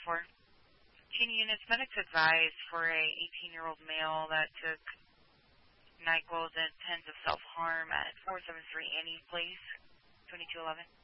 Teen units, medics advised for a 18-year-old male that took NyQuil with intent of self-harm at 473 Annie Place, 2211.